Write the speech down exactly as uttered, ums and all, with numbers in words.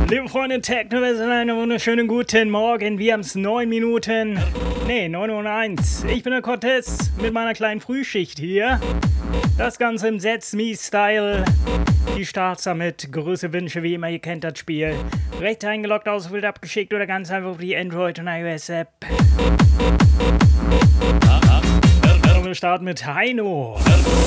Liebe Freunde, Techno, wir sind einen wunderschönen guten Morgen. Wir haben es neun Minuten, nee, neun Uhr eins. Ich bin der Cortez mit meiner kleinen Frühschicht hier. Das Ganze im That's Me-Style. Die Starter mit Grüße, Wünsche, wie immer, ihr kennt das Spiel. Recht eingeloggt, ausgewählt, abgeschickt oder ganz einfach auf die Android- und iOS-App. Und wir starten mit Heino.